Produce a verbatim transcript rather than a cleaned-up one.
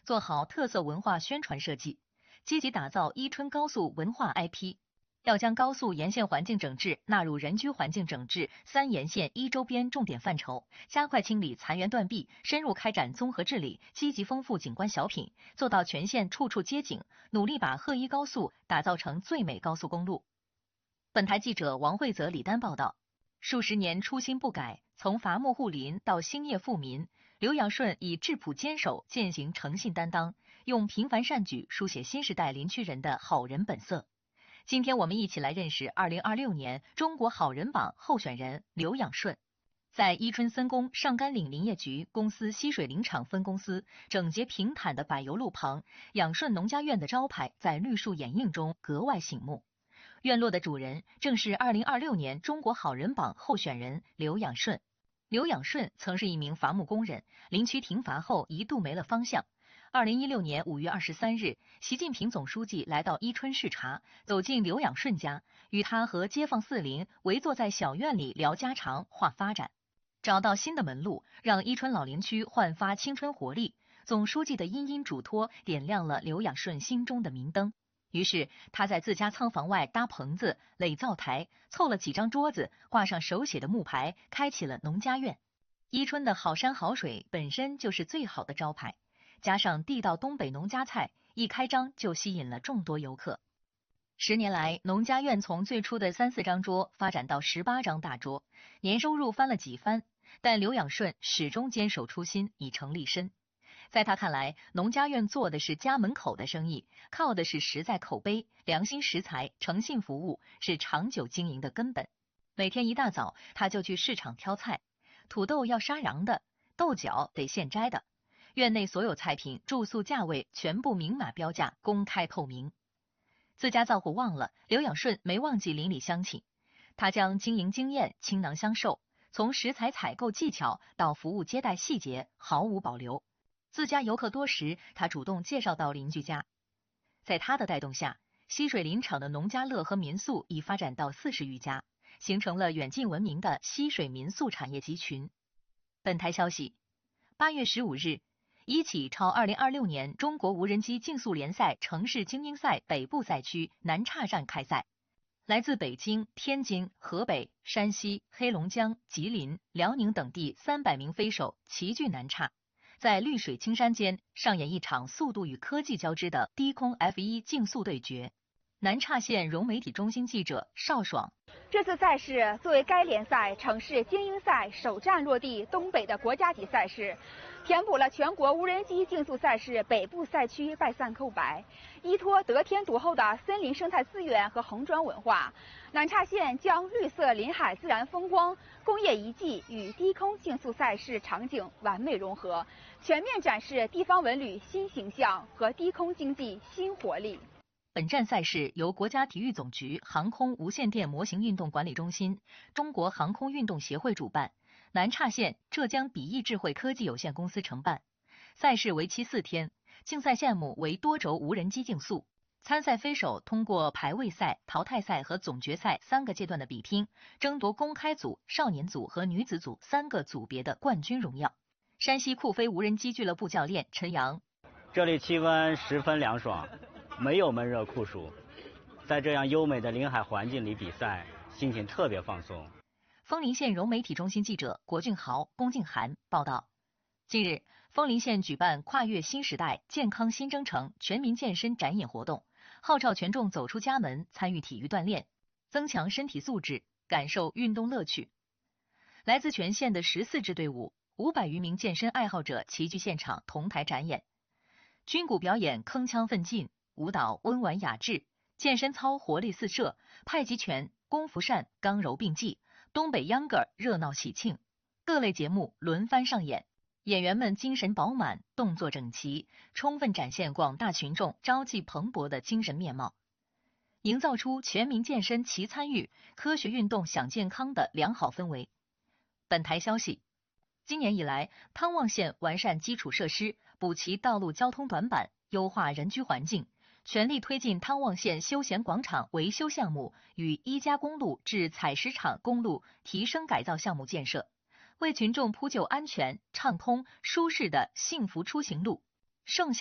做好特色文化宣传设计，积极打造伊春高速文化 I P。要将高速沿线环境整治纳入人居环境整治三沿线一周边重点范畴，加快清理残垣断壁，深入开展综合治理，积极丰富景观小品，做到全县处处街景，努力把鹤一高速打造成最美高速公路。本台记者王慧泽、李丹报道。数十年初心不改，从伐木护林到兴业富民，刘养顺以质朴坚守践行诚信担当，用平凡善举书写新时代林区人的好人本色。今天我们一起来认识二零二六年中国好人榜候选人刘养顺。在伊春森工上甘岭林业局公司溪水林场分公司整洁平坦的柏油路旁，养顺农家院的招牌在绿树掩映中格外醒目。院落的主人正是二零二六年中国好人榜候选人刘养顺。刘养顺曾是一名伐木工人，林区停伐后一度没了方向。二零一六年五月二十三日，习近平总书记来到伊春视察，走进刘养顺家，与他和街坊四邻围坐在小院里聊家常、话发展，找到新的门路，让伊春老林区焕发青春活力。总书记的殷殷嘱托点亮了刘养顺心中的明灯。于是他在自家仓房外搭棚子、垒灶台，凑了几张桌子，挂上手写的木牌，开启了农家院。伊春的好山好水本身就是最好的招牌，加上地道东北农家菜，一开张就吸引了众多游客。十年来，农家院从最初的三四张桌发展到十八张大桌，年收入翻了几番，但刘养顺始终坚守初心，以诚立身。在他看来，农家院做的是家门口的生意，靠的是实在口碑、良心食材、诚信服务，是长久经营的根本。每天一大早，他就去市场挑菜，土豆要杀瓤的，豆角得现摘的。院内所有菜品、住宿价位全部明码标价，公开透明。自家灶火旺了，刘养顺没忘记邻里乡亲，他将经营经验倾囊相授，从食材采购技巧到服务接待细节毫无保留。自家游客多时，他主动介绍到邻居家。在他的带动下，溪水林场的农家乐和民宿已发展到四十余家，形成了远近闻名的溪水民宿产业集群。本台消息，八月十五日，一起超二零二六年中国无人机竞速联赛城市精英赛北部赛区南岔站开赛。来自北京、天津、河北、山西、黑龙江、吉林、辽宁等地三百名飞手齐聚南岔，在绿水青山间上演一场速度与科技交织的低空 F 一 竞速对决。南岔县融媒体中心记者邵爽。 这次赛事作为该联赛城市精英赛首站落地东北的国家级赛事，填补了全国无人机竞速赛事北部赛区外散空白。依托得天独厚的森林生态资源和红砖文化，南岔县将绿色林海自然风光、工业遗迹与低空竞速赛事场景完美融合，全面展示地方文旅新形象和低空经济新活力。 本站赛事由国家体育总局航空无线电模型运动管理中心、中国航空运动协会主办，南岔县浙江比翼智慧科技有限公司承办。赛事为期四天，竞赛项目为多轴无人机竞速。参赛飞手通过排位赛、淘汰赛和总决赛三个阶段的比拼，争夺公开组、少年组和女子组三个组别的冠军荣耀。山西酷飞无人机俱乐部教练陈阳： 这里气温十分凉爽，没有闷热酷暑，在这样优美的临海环境里比赛，心情特别放松。 枫林县融媒体中心记者郭俊豪、龚静涵报道。近日，枫林县举办跨越新时代健康新征程全民健身展演活动，号召全众走出家门，参与体育锻炼，增强身体素质，感受运动乐趣。来自全县的十四支队伍，五百余名健身爱好者齐聚现场同台展演。军鼓表演铿锵奋进，舞蹈温婉雅致，健身操活力四射，太极拳、功夫扇刚柔并济，东北秧歌热闹喜庆，各类节目轮番上演。演员们精神饱满，动作整齐，充分展现广大群众朝气蓬勃的精神面貌，营造出全民健身齐参与、科学运动享健康的良好氛围。本台消息，今年以来，汤旺县完善基础设施，补齐道路交通短板，优化人居环境，全力推进汤旺县休闲广场维修项目与一家公路至采石场公路提升改造项目建设，为群众铺就安全、畅通、舒适的幸福出行路。盛夏